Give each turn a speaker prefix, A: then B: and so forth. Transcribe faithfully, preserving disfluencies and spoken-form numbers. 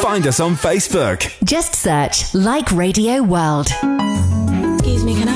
A: Find us on Facebook.
B: Just search Like Radio World.
C: Excuse me, can